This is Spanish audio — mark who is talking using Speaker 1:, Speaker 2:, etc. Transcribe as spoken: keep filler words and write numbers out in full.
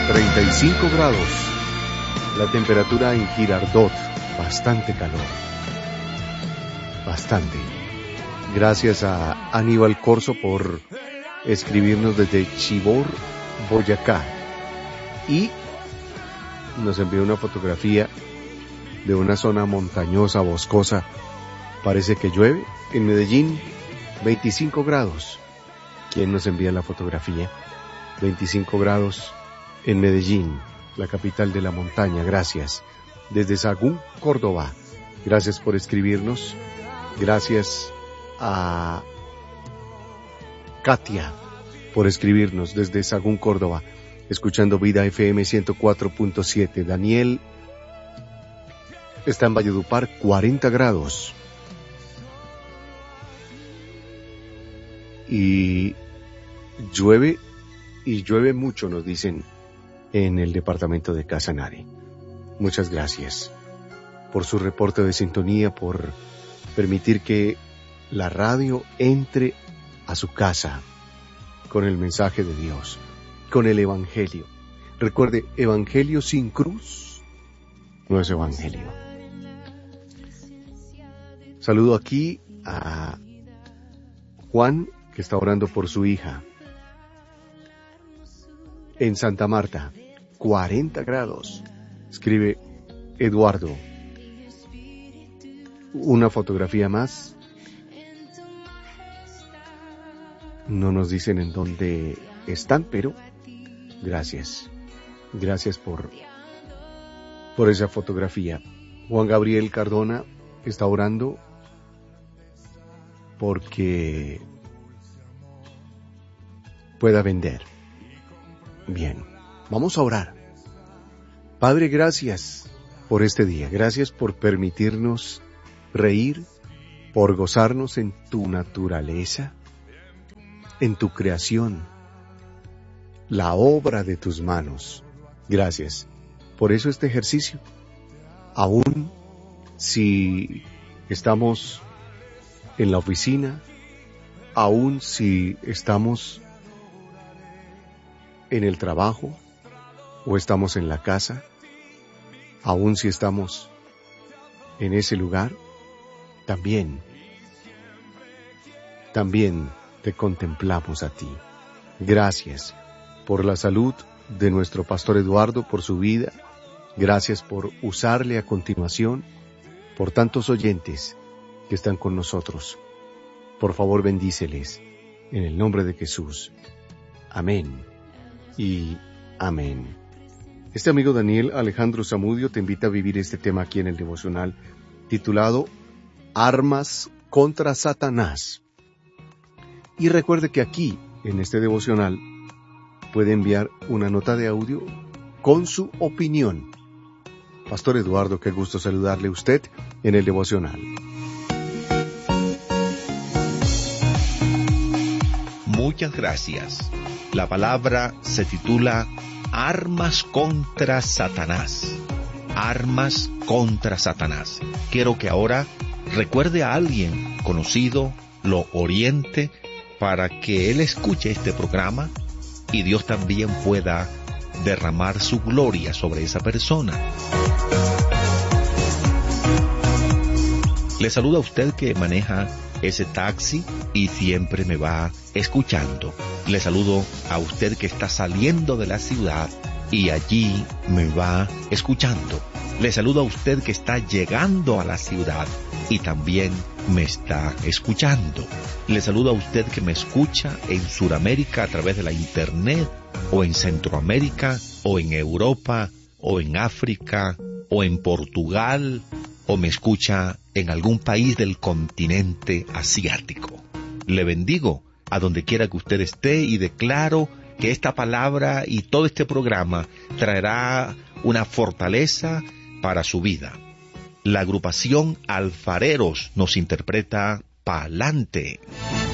Speaker 1: treinta y cinco grados. La temperatura en Girardot, bastante calor. Bastante. Gracias a Aníbal Corso por escribirnos desde Chivor, Boyacá. Y nos envió una fotografía de una zona montañosa, boscosa. Parece que llueve. En Medellín, veinticinco grados. ¿Quién nos envía la fotografía? veinticinco grados en Medellín, la capital de la montaña. Gracias. Desde Sagún, Córdoba. Gracias por escribirnos. Gracias a Katia por escribirnos desde Sagún, Córdoba, escuchando Vida F M ciento cuatro punto siete. Daniel está en Valledupar, cuarenta grados. Y llueve, y llueve mucho, nos dicen en el departamento de Casanare. Muchas gracias por su reporte de sintonía, por permitir que la radio entre a su casa con el mensaje de Dios, con el Evangelio. Recuerde, Evangelio sin cruz no es Evangelio. Saludo aquí a Juan, que está orando por su hija. En Santa Marta, cuarenta grados. Escribe Eduardo. Una fotografía más. No nos dicen en dónde están, pero gracias. Gracias por, por esa fotografía. Juan Gabriel Cardona está orando porque pueda vender. Bien, vamos a orar. Padre, gracias por este día. Gracias por permitirnos reír, por gozarnos en tu naturaleza, en tu creación, la obra de tus manos. Gracias. Por eso este ejercicio, aún si estamos en la oficina, aún si estamos en el trabajo o estamos en la casa, aún si estamos en ese lugar, también, también te contemplamos a ti. Gracias por la salud de nuestro pastor Eduardo, por su vida. Gracias por usarle a continuación, por tantos oyentes que están con nosotros. Por favor, bendíceles en el nombre de Jesús. Amén y amén. Este amigo Daniel Alejandro Zamudio te invita a vivir este tema aquí en el devocional titulado Armas contra Satanás. Y recuerde que aquí, en este devocional, puede enviar una nota de audio con su opinión. Pastor Eduardo, qué gusto saludarle a usted en el devocional.
Speaker 2: Muchas gracias. La palabra se titula Armas contra Satanás. Armas contra Satanás. Quiero que ahora recuerde a alguien conocido, lo oriente, para que él escuche este programa y Dios también pueda derramar su gloria sobre esa persona. Le saluda a usted que maneja ese taxi y siempre me va escuchando. Le saludo a usted que está saliendo de la ciudad y allí me va escuchando. Le saludo a usted que está llegando a la ciudad y también me está escuchando. Le saludo a usted que me escucha en Sudamérica a través de la internet, o en Centroamérica, o en Europa, o en África, o en Portugal, o me escucha en algún país del continente asiático. Le bendigo a donde quiera que usted esté y declaro que esta palabra y todo este programa traerá una fortaleza para su vida. La agrupación Alfareros nos interpreta Pa'lante.